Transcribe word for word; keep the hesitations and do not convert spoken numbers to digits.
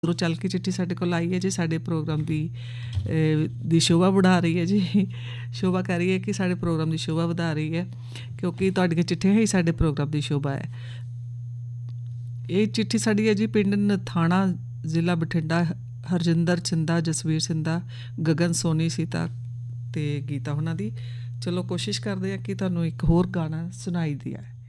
ਉਧਰੋਂ ਚੱਲ ਕੇ ਚਿੱਠੀ ਸਾਡੇ ਕੋਲ ਆਈ ਹੈ ਜੀ, ਸਾਡੇ ਪ੍ਰੋਗਰਾਮ ਦੀ ਦੀ ਸ਼ੋਭਾ ਵਧਾ ਰਹੀ ਹੈ ਜੀ, ਸ਼ੋਭਾ ਕਰ ਰਹੀ ਹੈ ਕਿ ਸਾਡੇ ਪ੍ਰੋਗਰਾਮ ਦੀ ਸ਼ੋਭਾ ਵਧਾ ਰਹੀ ਹੈ, ਕਿਉਂਕਿ ਤੁਹਾਡੀਆਂ ਚਿੱਠੀਆਂ ਹੀ ਸਾਡੇ ਪ੍ਰੋਗਰਾਮ ਦੀ ਸ਼ੋਭਾ ਹੈ। ਇਹ ਚਿੱਠੀ ਸਾਡੀ ਹੈ ਜੀ ਪਿੰਡ ਨਥਾਣਾ, ਜ਼ਿਲ੍ਹਾ ਬਠਿੰਡਾ, ਹਰਜਿੰਦਰ ਚਿੰਦਾ, ਜਸਵੀਰ ਸਿੰਦਾ, ਗਗਨ ਸੋਨੀ, ਸੀਤਾ ਅਤੇ ਗੀਤਾ ਉਹਨਾਂ ਦੀ। ਚਲੋ ਕੋਸ਼ਿਸ਼ ਕਰਦੇ ਹਾਂ ਕਿ ਤੁਹਾਨੂੰ ਇੱਕ ਹੋਰ ਗਾਣਾ ਸੁਣਾਈ ਦਿਆ।